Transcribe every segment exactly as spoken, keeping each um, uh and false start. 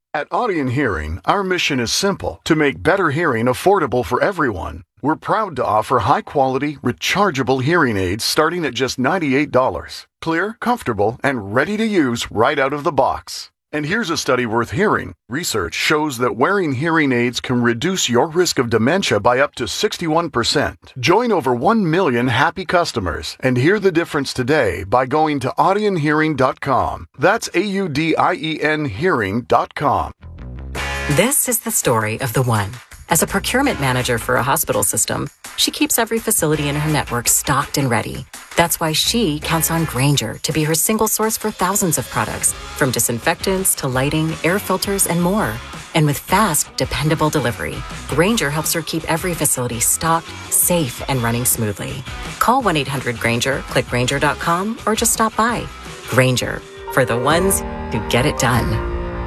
At Audion Hearing, our mission is simple: to make better hearing affordable for everyone. We're proud to offer high-quality, rechargeable hearing aids starting at just ninety-eight dollars. Clear, comfortable, and ready to use right out of the box. And here's a study worth hearing. Research shows that wearing hearing aids can reduce your risk of dementia by up to sixty-one percent. Join over one million happy customers and hear the difference today by going to audion hearing dot com. That's A U D I E N hearing dot com. This is the story of the one. As a procurement manager for a hospital system, she keeps every facility in her network stocked and ready. That's why she counts on Grainger to be her single source for thousands of products, from disinfectants to lighting, air filters, and more. And with fast, dependable delivery, Grainger helps her keep every facility stocked, safe, and running smoothly. Call one eight hundred Grainger, click Grainger dot com, or just stop by. Grainger, for the ones who get it done.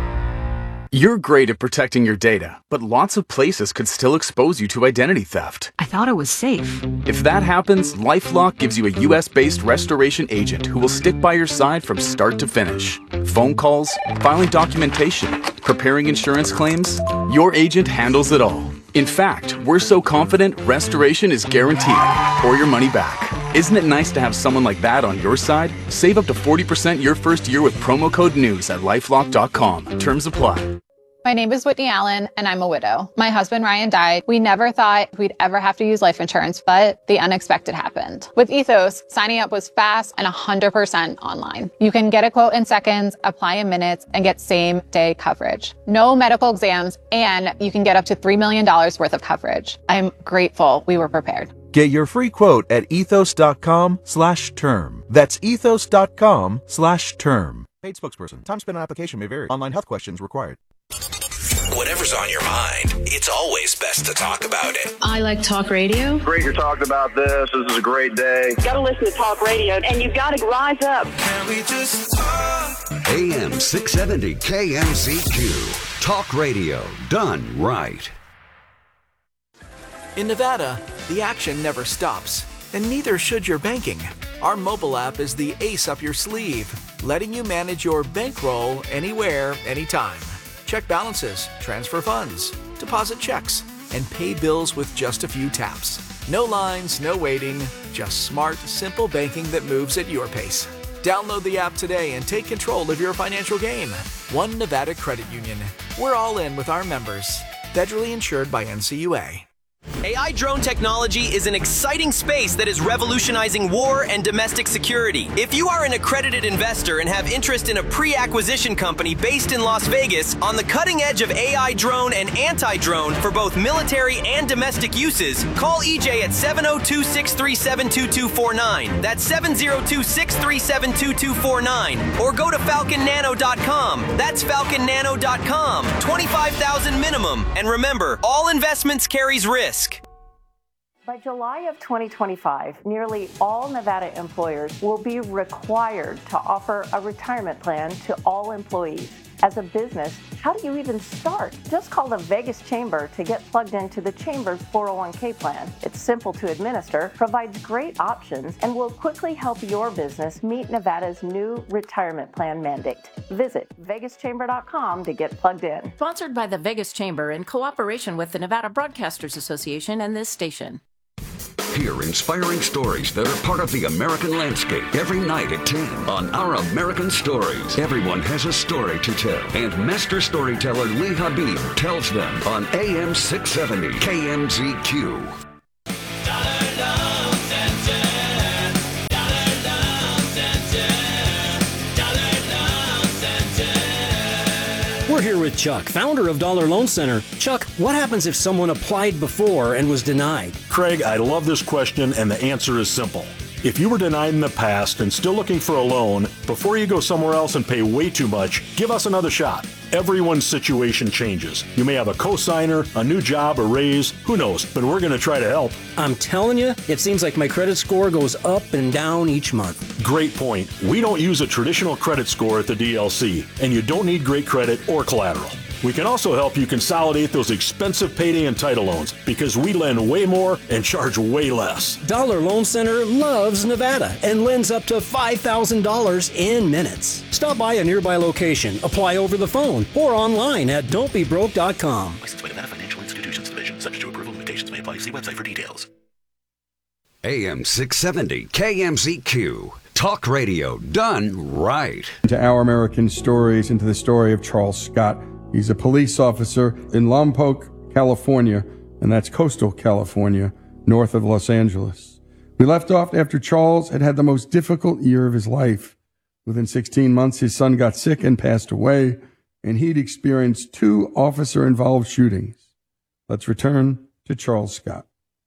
You're great at protecting your data, but lots of places could still expose you to identity theft. I thought it was safe. If that happens, LifeLock gives you a U S based restoration agent who will stick by your side from start to finish. Phone calls, filing documentation, preparing insurance claims, your agent handles it all. In fact, we're so confident restoration is guaranteed or your money back. Isn't it nice to have someone like that on your side? Save up to forty percent your first year with promo code NEWS at lifelock dot com. Terms apply. My name is Whitney Allen, and I'm a widow. My husband, Ryan, died. We never thought we'd ever have to use life insurance, but the unexpected happened. With Ethos, signing up was fast and one hundred percent online. You can get a quote in seconds, apply in minutes, and get same-day coverage. No medical exams, and you can get up to three million dollars worth of coverage. I'm grateful we were prepared. Get your free quote at ethos dot com slash term. That's ethos dot com slash term. Paid spokesperson. Time spent on application may vary. Online health questions required. Whatever's on your mind, it's always best to talk about it. I like talk radio. Great you're talking about this. This is a great day. You gotta listen to talk radio, and you gotta rise up. Can we just talk? A M six seventy K M Z Q. Talk radio done right. In Nevada, the action never stops, and neither should your banking. Our mobile app is the ace up your sleeve, letting you manage your bankroll anywhere, anytime. Check balances, transfer funds, deposit checks, and pay bills with just a few taps. No lines, no waiting, just smart, simple banking that moves at your pace. Download the app today and take control of your financial game. One Nevada Credit Union. We're all in with our members. Federally insured by N C U A. A I drone technology is an exciting space that is revolutionizing war and domestic security. If you are an accredited investor and have interest in a pre-acquisition company based in Las Vegas on the cutting edge of A I drone and anti-drone for both military and domestic uses, call E J at seven oh two, six three seven, two two four nine. That's seven oh two, six three seven, two two four nine. Or go to falcon nano dot com. That's falcon nano dot com. twenty-five thousand minimum. And remember, all investments carries risk. By July of twenty twenty-five, nearly all Nevada employers will be required to offer a retirement plan to all employees. As a business, how do you even start? Just call the Vegas Chamber to get plugged into the Chamber's four oh one k plan. It's simple to administer, provides great options, and will quickly help your business meet Nevada's new retirement plan mandate. Visit vegas chamber dot com to get plugged in. Sponsored by the Vegas Chamber in cooperation with the Nevada Broadcasters Association and this station. Hear inspiring stories that are part of the American landscape every night at ten on Our American Stories. Everyone has a story to tell, and master storyteller Lee Habib tells them on A M six seventy K M Z Q. We're here with Chuck, founder of Dollar Loan Center. Chuck, what happens if someone applied before and was denied? Craig, I love this question, and the answer is simple. If you were denied in the past and still looking for a loan, before you go somewhere else and pay way too much, give us another shot. Everyone's situation changes. You may have a cosigner, a new job, a raise, who knows, but we're going to try to help. I'm telling you, it seems like my credit score goes up and down each month. Great point. We don't use a traditional credit score at the D L C, and you don't need great credit or collateral. We can also help you consolidate those expensive payday and title loans because we lend way more and charge way less. Dollar Loan Center loves Nevada and lends up to five thousand dollars in minutes. Stop by a nearby location, apply over the phone, or online at don't be broke dot com. Licensed by Nevada Financial Institutions Division. Subject to approval, limitations may apply. See website for details. A M six seventy K M Z Q. Talk radio done right. To Our American Stories, into the story of Charles Scott. He's a police officer in Lompoc, California, and that's coastal California, north of Los Angeles. We left off after Charles had had the most difficult year of his life. Within sixteen months, his son got sick and passed away, and he'd experienced two officer-involved shootings. Let's return to Charles Scott.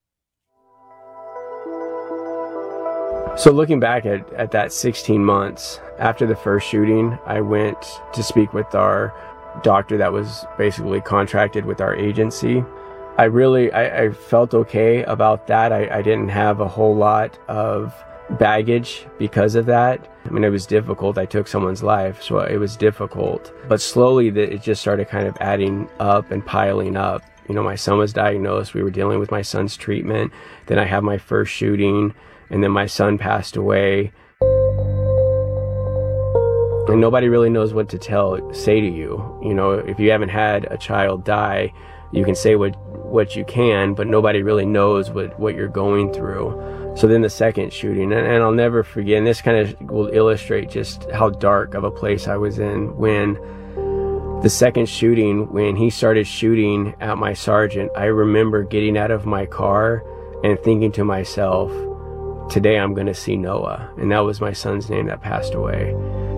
So looking back at, at that sixteen months, after the first shooting, I went to speak with our doctor that was basically contracted with our agency. I really, I, I felt okay about that. I, I didn't have a whole lot of baggage because of that. I mean, it was difficult. I took someone's life, so it was difficult. But slowly the, it just started kind of adding up and piling up. You know, my son was diagnosed. We were dealing with my son's treatment. Then I had my first shooting, and then my son passed away. And nobody really knows what to tell, say to you. You know, if you haven't had a child die, you can say what, what you can, but nobody really knows what, what you're going through. So then the second shooting, and, and I'll never forget, and this kind of will illustrate just how dark of a place I was in when the second shooting, when he started shooting at my sergeant, I remember getting out of my car and thinking to myself, today I'm going to see Noah. And that was my son's name that passed away.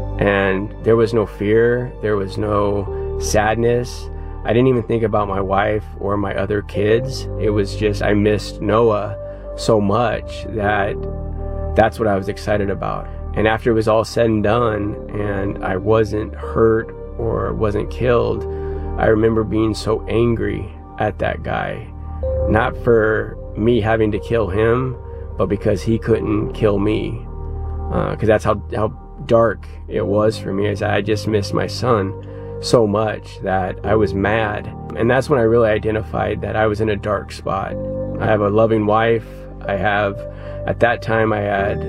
And there was no fear. There was no sadness. I didn't even think about my wife or my other kids. It was just, I missed Noah so much that that's what I was excited about. And after it was all said and done and I wasn't hurt or wasn't killed, I remember being so angry at that guy. Not for me having to kill him, but because he couldn't kill me. Because uh, that's how, how dark it was for me, as I just missed my son so much that I was mad. And that's when I really identified that I was in a dark spot. I have a loving wife. I have, at that time, I had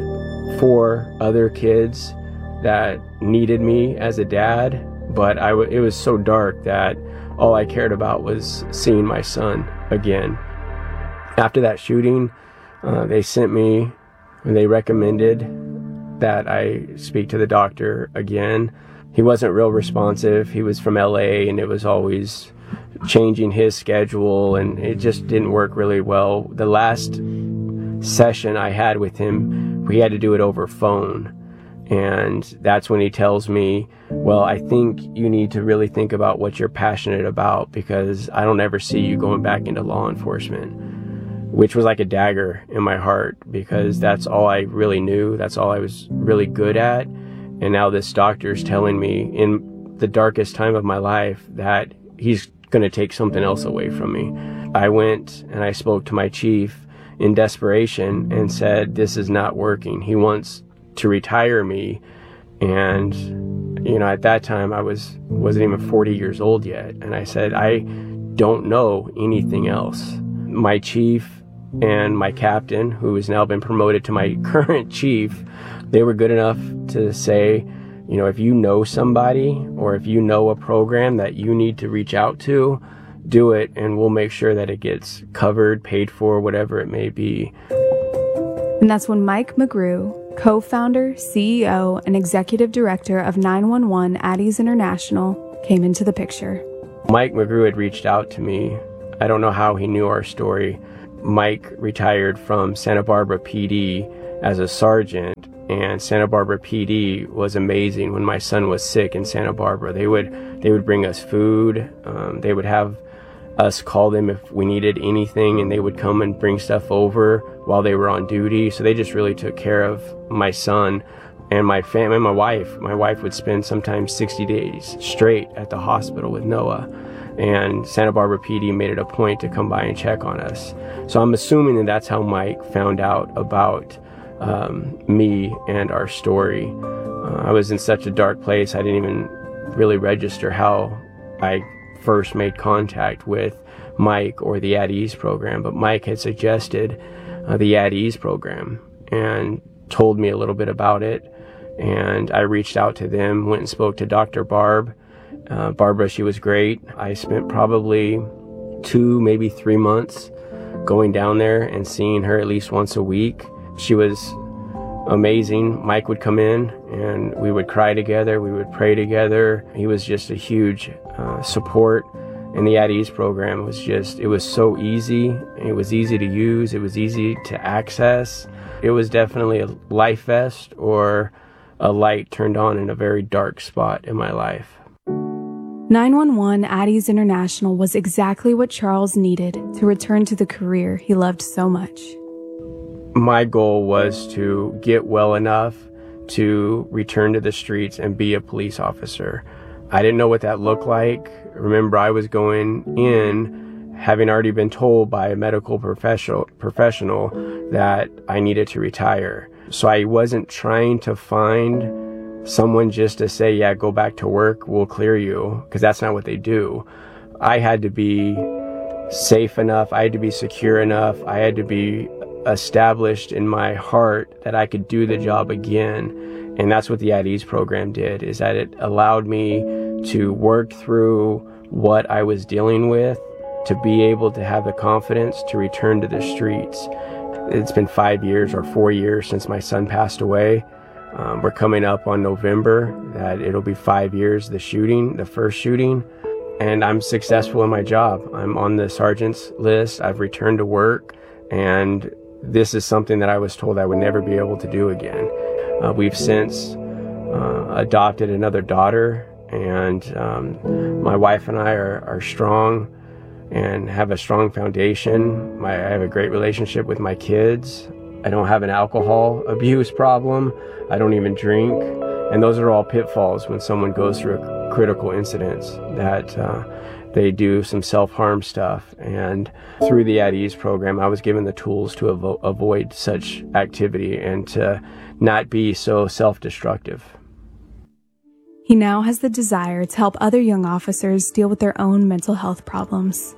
four other kids that needed me as a dad, but I w- it was so dark that all I cared about was seeing my son again. After that shooting, uh, they sent me, and they recommended that I speak to the doctor again. He wasn't real responsive. He was from L A, and it was always changing his schedule, and it just didn't work really well. The last session I had with him, we had to do it over phone. And that's when he tells me, well, I think you need to really think about what you're passionate about, because I don't ever see you going back into law enforcement, which was like a dagger in my heart, because that's all I really knew. That's all I was really good at. And now this doctor's telling me in the darkest time of my life that he's going to take something else away from me. I went and I spoke to my chief in desperation and said, this is not working. He wants to retire me. And, you know, at that time I was, wasn't even forty years old yet. And I said, I don't know anything else. My chief and my captain, who has now been promoted to my current chief, they were good enough to say, you know, if you know somebody or if you know a program that you need to reach out to, do it, and we'll make sure that it gets covered, paid for, whatever it may be. And that's when Mike McGrew, co-founder, C E O, and executive director of nine one one Addie's International, came into the picture. Mike McGrew had reached out to me. I don't know how he knew our story. Mike retired from Santa Barbara P D as a sergeant, and Santa Barbara P D was amazing. When my son was sick in Santa Barbara, they would they would bring us food. Um, they would have us call them if we needed anything, and they would come and bring stuff over while they were on duty. So they just really took care of my son and my family and my wife. My wife would spend sometimes sixty days straight at the hospital with Noah. And Santa Barbara P D made it a point to come by and check on us. So I'm assuming that that's how Mike found out about um, me and our story. Uh, I was in such a dark place, I didn't even really register how I first made contact with Mike or the At Ease program, but Mike had suggested uh, the At Ease program and told me a little bit about it. And I reached out to them, went and spoke to Doctor Barb. Uh, Barbara, she was great. I spent probably two, maybe three months going down there and seeing her at least once a week. She was amazing. Mike would come in and we would cry together. We would pray together. He was just a huge uh, support. And the At Ease program was just, it was so easy. It was easy to use. It was easy to access. It was definitely a life vest or a light turned on in a very dark spot in my life. nine one one At Ease International was exactly what Charles needed to return to the career he loved so much. My goal was to get well enough to return to the streets and be a police officer. I didn't know what that looked like. Remember, I was going in having already been told by a medical professional professional that I needed to retire. So I wasn't trying to find someone just to say, yeah, go back to work, we'll clear you, because that's not what they do. I had to be safe enough, I had to be secure enough, I had to be established in my heart that I could do the job again. And that's what the At Ease program did, is that it allowed me to work through what I was dealing with, to be able to have the confidence to return to the streets. It's been five years or four years since my son passed away. Um, we're coming up on November that it'll be five years, the shooting, the first shooting, and I'm successful in my job. I'm on the sergeant's list. I've returned to work, and this is something that I was told I would never be able to do again. Uh, we've since uh, adopted another daughter, and um, my wife and I are, are strong and have a strong foundation. My, I have a great relationship with my kids. I don't have an alcohol abuse problem. I don't even drink. And those are all pitfalls when someone goes through a critical incident, that uh, they do some self-harm stuff. And through the At Ease program, I was given the tools to avo- avoid such activity and to not be so self-destructive. He now has the desire to help other young officers deal with their own mental health problems.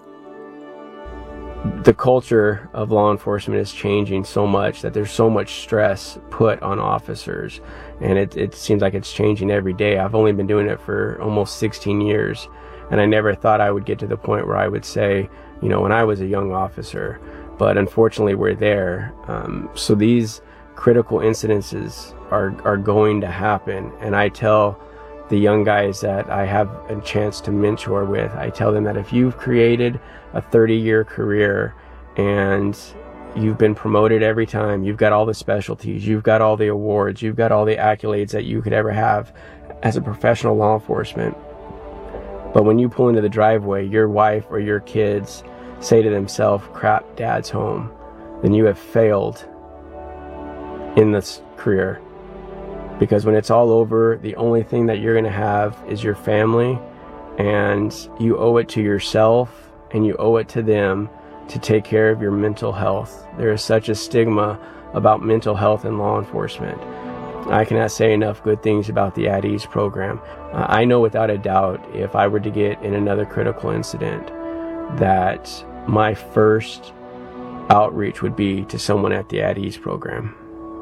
The culture of law enforcement is changing so much that there's so much stress put on officers, and it, it seems like it's changing every day. I've only been doing it for almost sixteen years, and I never thought I would get to the point where I would say, you know, when I was a young officer, but unfortunately we're there. Um, so these critical incidences are, are going to happen, and I tell the young guys that I have a chance to mentor with, I tell them that if you've created a thirty-year career and you've been promoted every time, you've got all the specialties, you've got all the awards, you've got all the accolades that you could ever have as a professional law enforcement, but when you pull into the driveway, your wife or your kids say to themselves, crap, dad's home, then you have failed in this career. Because when it's all over, the only thing that you're going to have is your family, and you owe it to yourself and you owe it to them to take care of your mental health. There is such a stigma about mental health in law enforcement. I cannot say enough good things about the At Ease program. Uh, I know without a doubt, if I were to get in another critical incident, that my first outreach would be to someone at the At Ease program.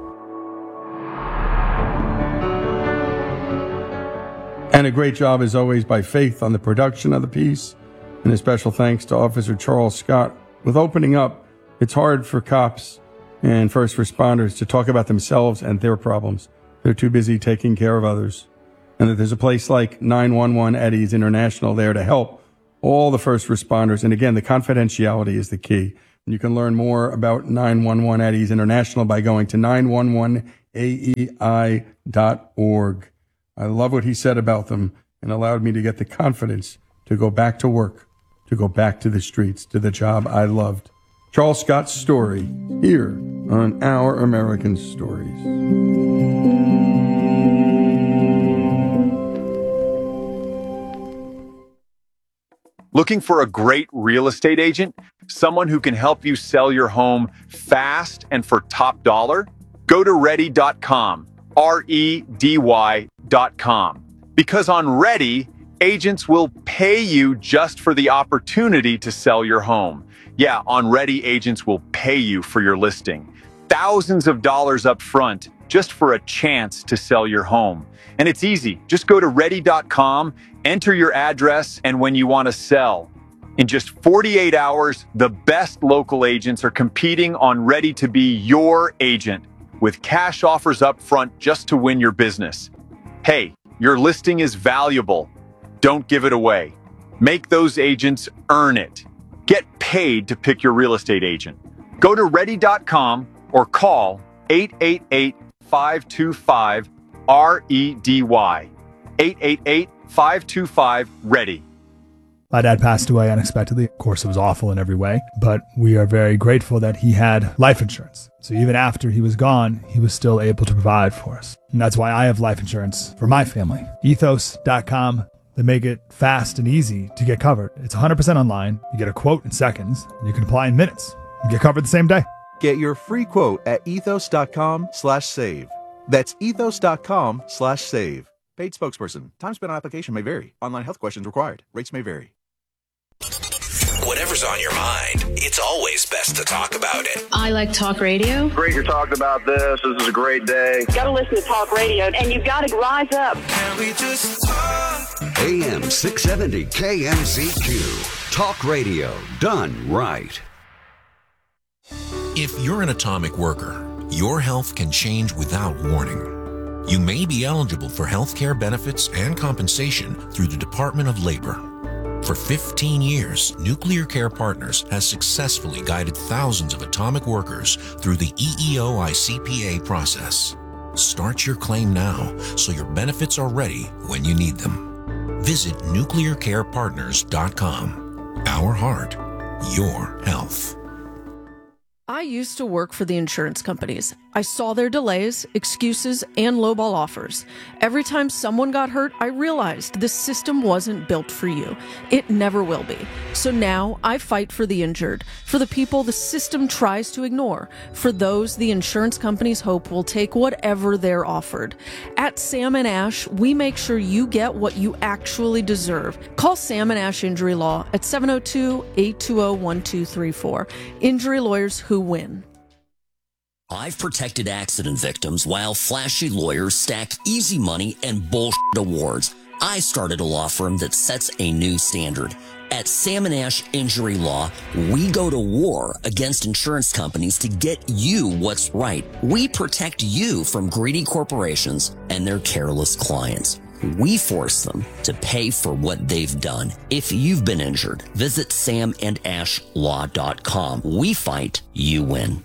And a great job, as always, by Faith on the production of the piece. And a special thanks to Officer Charles Scott. With opening up, it's hard for cops and first responders to talk about themselves and their problems. They're too busy taking care of others. And that there's a place like nine one one At Ease International there to help all the first responders. And again, the confidentiality is the key. And you can learn more about nine one one At Ease International by going to nine one one A E I dot org. I love what he said about them and allowed me to get the confidence to go back to work, to go back to the streets, to the job I loved. Charles Scott's story here on Our American Stories. Looking for a great real estate agent? Someone who can help you sell your home fast and for top dollar? Go to ready dot com, R E D Y dot com. Because on Ready, Agents will pay you just for the opportunity to sell your home. Yeah, on Ready, agents will pay you for your listing. Thousands of dollars up front just for a chance to sell your home. And it's easy. Just go to ready dot com, enter your address, and when you want to sell. In just forty-eight hours, the best local agents are competing on Ready to be your agent with cash offers up front just to win your business. Hey, your listing is valuable. Don't give it away. Make those agents earn it. Get paid to pick your real estate agent. Go to ready dot com or call eight eight eight, five two five, R E D Y. eight eight eight, five two five, READY. My dad passed away unexpectedly. Of course, it was awful in every way, but we are very grateful that he had life insurance. So even after he was gone, he was still able to provide for us. And that's why I have life insurance for my family. ethos dot com. They make it fast and easy to get covered. It's one hundred percent online. You get a quote in seconds. You can apply in minutes. You get covered the same day. Get your free quote at ethos dot com slash save. That's ethos dot com slash save. Paid spokesperson. Time spent on application may vary. Online health questions required. Rates may vary. Whatever's on your mind, it's always best to talk about it. I like talk radio. Great you're talking about this. This is a great day. Got to listen to talk radio, and you've got to rise up. Can we just talk? A M six seventy K M Z Q. Talk radio done right. If you're an atomic worker, your health can change without warning. You may be eligible for health care benefits and compensation through the Department of Labor. For fifteen years, Nuclear Care Partners has successfully guided thousands of atomic workers through the E E O I C P A process. Start your claim now so your benefits are ready when you need them. Visit nuclear care partners dot com. Our heart, your health. I used to work for the insurance companies. I saw their delays, excuses, and lowball offers. Every time someone got hurt, I realized this system wasn't built for you. It never will be. So now I fight for the injured, for the people the system tries to ignore, for those the insurance companies hope will take whatever they're offered. At Sam and Ash, we make sure you get what you actually deserve. Call Sam and Ash Injury Law at seven oh two, eight two oh, one two three four. Injury lawyers who win. I've protected accident victims while flashy lawyers stack easy money and bullshit awards. I started a law firm that sets a new standard. At Sam and Ash Injury Law, we go to war against insurance companies to get you what's right. We protect you from greedy corporations and their careless clients. We force them to pay for what they've done. If you've been injured, visit sam and ash law dot com. We fight, you win.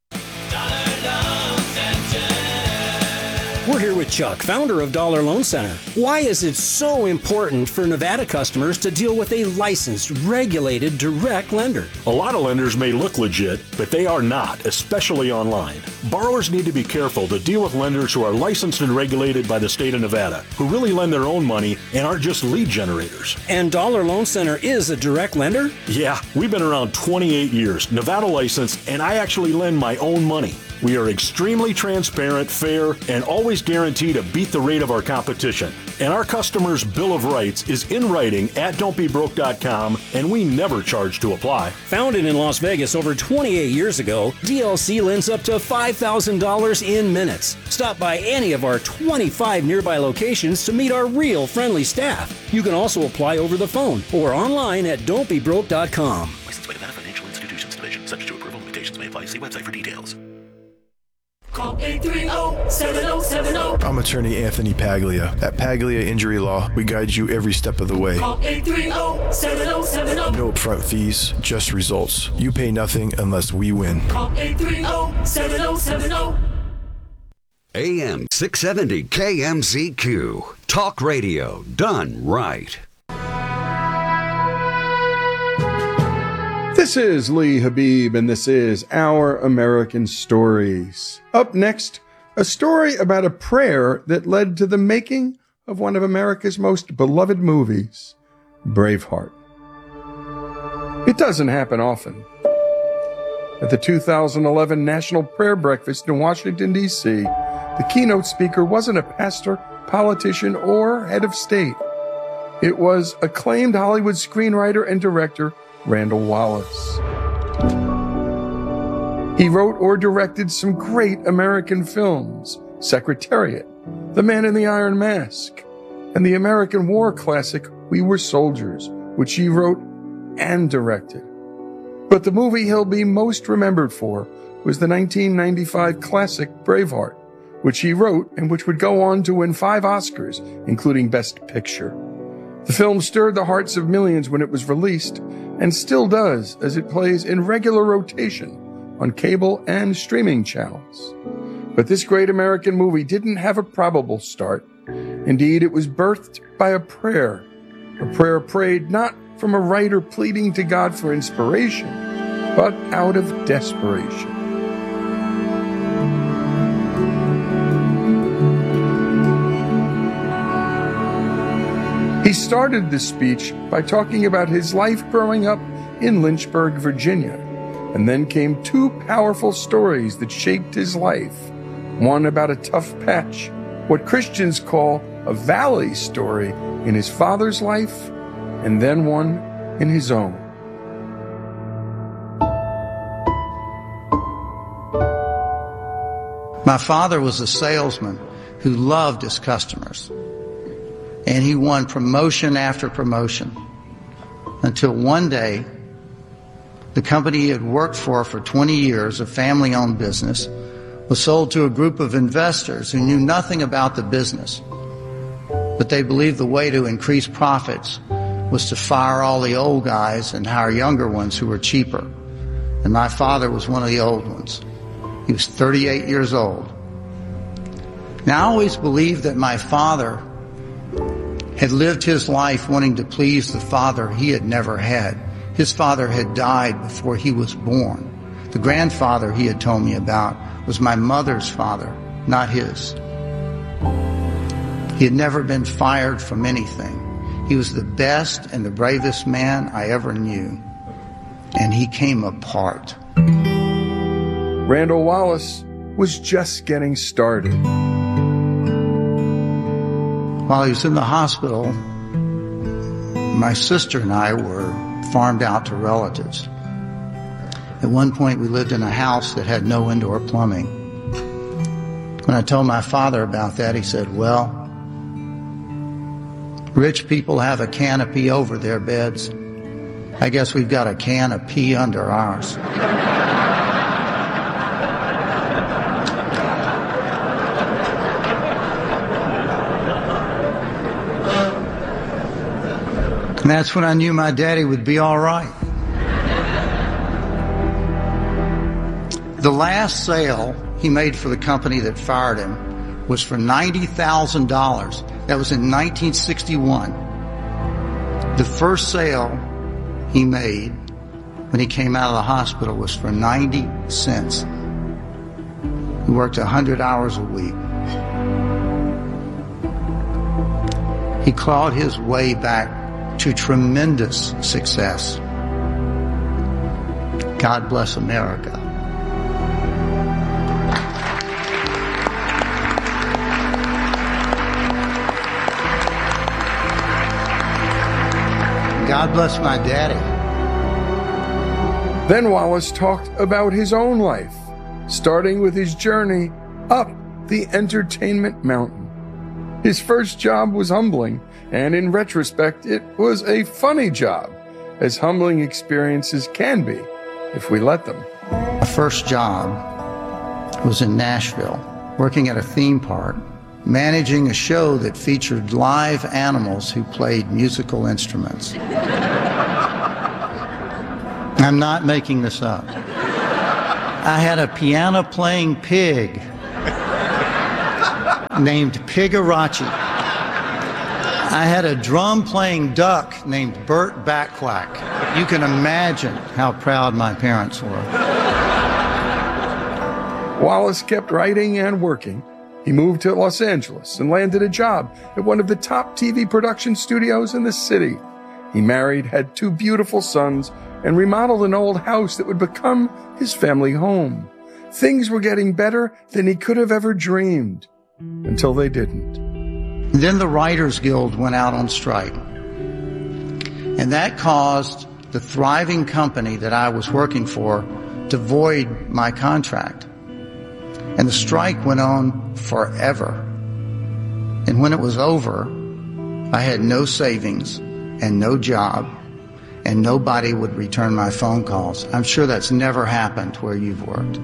We're here with Chuck, founder of Dollar Loan Center. Why is it so important for Nevada customers to deal with a licensed, regulated, direct lender? A lot of lenders may look legit, but they are not, especially online. Borrowers need to be careful to deal with lenders who are licensed and regulated by the state of Nevada, who really lend their own money and aren't just lead generators. And Dollar Loan Center is a direct lender? Yeah, we've been around twenty-eight years, Nevada licensed, and I actually lend my own money. We are extremely transparent, fair, and always guarantee to beat the rate of our competition. And our customers' Bill of Rights is in writing at don't be broke dot com, and we never charge to apply. Founded in Las Vegas over twenty-eight years ago, D L C lends up to five thousand dollars in minutes. Stop by any of our twenty-five nearby locations to meet our real friendly staff. You can also apply over the phone or online at don't be broke dot com. Licensed by Nevada Financial Institutions Division. Subject to approval. Limitations may apply. See website for details. Call eight three zero, seven zero seven zero. I'm attorney Anthony Paglia. At Paglia Injury Law, we guide you every step of the way. Call eight three zero, seven zero seven zero. No upfront fees, just results. You pay nothing unless we win. Call eight three zero, seven zero seven zero. A M six seventy K M Z Q. Talk radio done right. This is Lee Habib, and this is Our American Stories. Up next, a story about a prayer that led to the making of one of America's most beloved movies, Braveheart. It doesn't happen often. At the two thousand eleven National Prayer Breakfast in Washington, D C, the keynote speaker wasn't a pastor, politician, or head of state. It was acclaimed Hollywood screenwriter and director Randall Wallace. He wrote or directed some great American films, Secretariat, The Man in the Iron Mask, and the American war classic We Were Soldiers, which he wrote and directed. But the movie he'll be most remembered for was the nineteen ninety-five classic Braveheart, which he wrote and which would go on to win five Oscars, including Best Picture. The film stirred the hearts of millions when it was released, and still does as it plays in regular rotation on cable and streaming channels. But this great American movie didn't have a probable start. Indeed, it was birthed by a prayer, a prayer prayed not from a writer pleading to God for inspiration, but out of desperation. He started this speech by talking about his life growing up in Lynchburg, Virginia, and then came two powerful stories that shaped his life. One about a tough patch, what Christians call a valley story in his father's life, and then one in his own. My father was a salesman who loved his customers, and he won promotion after promotion until one day the company he had worked for for twenty years, a family-owned business, was sold to a group of investors who knew nothing about the business, but they believed the way to increase profits was to fire all the old guys and hire younger ones who were cheaper. And my father was one of the old ones. He was thirty-eight years old. Now, I always believed that my father had lived his life wanting to please the father he had never had. His father had died before he was born. The grandfather he had told me about was my mother's father, not his. He had never been fired from anything. He was the best and the bravest man I ever knew. And he came apart. Randall Wallace was just getting started. While he was in the hospital, my sister and I were farmed out to relatives. At one point, we lived in a house that had no indoor plumbing. When I told my father about that, he said, well, rich people have a canopy over their beds. I guess we've got a can of pee under ours. And that's when I knew my daddy would be all right. The last sale he made for the company that fired him was for ninety thousand dollars. That was in nineteen sixty-one. The first sale he made when he came out of the hospital was for ninety cents. He worked one hundred hours a week. He clawed his way back to tremendous success. God bless America. God bless my daddy. Then Wallace talked about his own life, starting with his journey up the entertainment mountain. His first job was humbling, and in retrospect, it was a funny job, as humbling experiences can be, if we let them. My first job was in Nashville, working at a theme park, managing a show that featured live animals who played musical instruments. I'm not making this up. I had a piano-playing pig named Pigarachi. I had a drum-playing duck named Bert Backquack. You can imagine how proud my parents were. Wallace kept writing and working. He moved to Los Angeles and landed a job at one of the top T V production studios in the city. He married, had two beautiful sons, and remodeled an old house that would become his family home. Things were getting better than he could have ever dreamed, until they didn't. Then the Writers Guild went out on strike. And that caused the thriving company that I was working for to void my contract. And the strike went on forever. And when it was over, I had no savings and no job, and nobody would return my phone calls. I'm sure that's never happened where you've worked.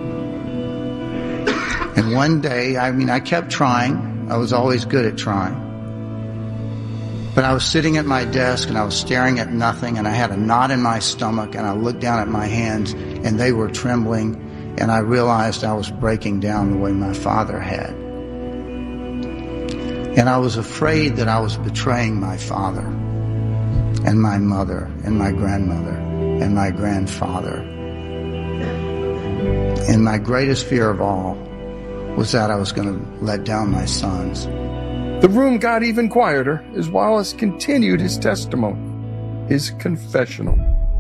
And one day, I mean, I kept trying. I was always good at trying. But I was sitting at my desk and I was staring at nothing, and I had a knot in my stomach, and I looked down at my hands and they were trembling, and I realized I was breaking down the way my father had. And I was afraid that I was betraying my father and my mother and my grandmother and my grandfather. And my greatest fear of all was that I was going to let down my sons. The room got even quieter as Wallace continued his testimony, his confessional.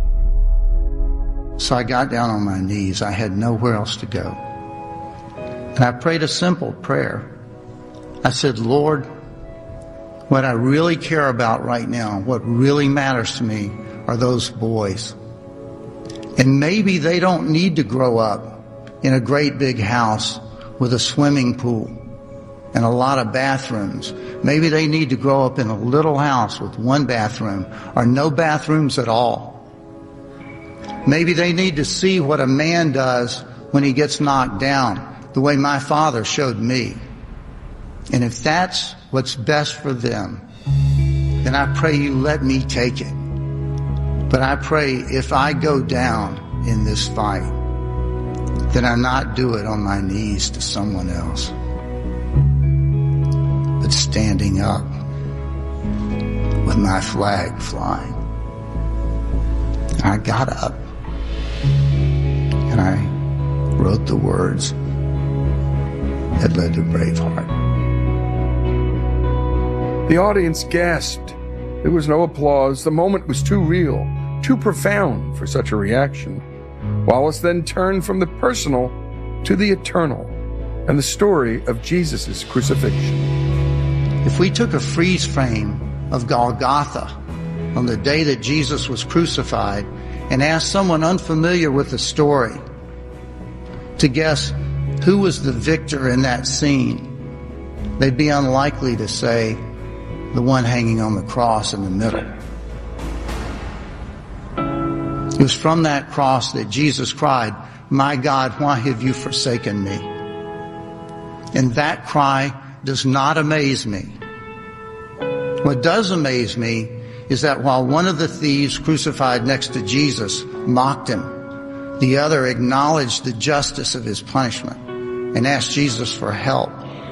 So I got down on my knees. I had nowhere else to go. And I prayed a simple prayer. I said, Lord, what I really care about right now, what really matters to me, are those boys. And maybe they don't need to grow up in a great big house with a swimming pool and a lot of bathrooms. Maybe they need to grow up in a little house with one bathroom or no bathrooms at all. Maybe they need to see what a man does when he gets knocked down, the way my father showed me. And if that's what's best for them, then I pray you let me take it. But I pray if I go down in this fight, then I not do it on my knees to someone else, but standing up with my flag flying. I got up and I wrote the words that led to Braveheart. The audience gasped. There was no applause. The moment was too real, too profound for such a reaction. Wallace then turned from the personal to the eternal and the story of Jesus' crucifixion. If we took a freeze frame of Golgotha on the day that Jesus was crucified and asked someone unfamiliar with the story to guess who was the victor in that scene, they'd be unlikely to say the one hanging on the cross in the middle. It was from that cross that Jesus cried, "My God, why have you forsaken me?" And that cry does not amaze me. What does amaze me is that while one of the thieves crucified next to Jesus mocked him, the other acknowledged the justice of his punishment and asked Jesus for help.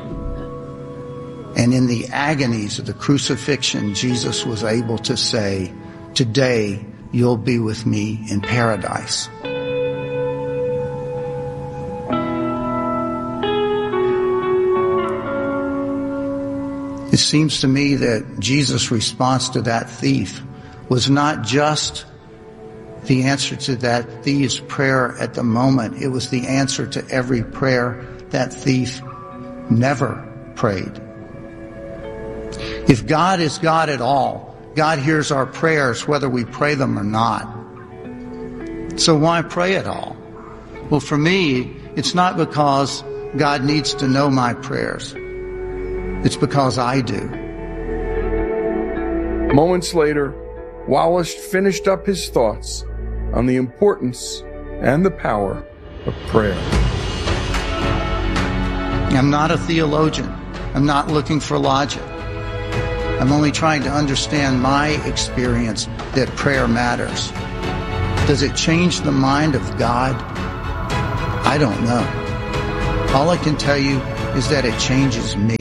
And in the agonies of the crucifixion, Jesus was able to say, "Today you'll be with me in paradise." It seems to me that Jesus' response to that thief was not just the answer to that thief's prayer at the moment. It was the answer to every prayer that thief never prayed. If God is God at all, God hears our prayers whether we pray them or not. So why pray at all? Well, for me, it's not because God needs to know my prayers. It's because I do. Moments later, Wallace finished up his thoughts on the importance and the power of prayer. I'm not a theologian. I'm not looking for logic. I'm only trying to understand my experience that prayer matters. Does it change the mind of God? I don't know. All I can tell you is that it changes me.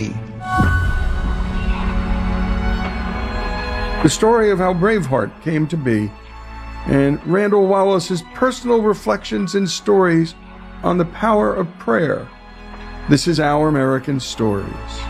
The story of how Braveheart came to be, and Randall Wallace's personal reflections and stories on the power of prayer. This is Our American Stories.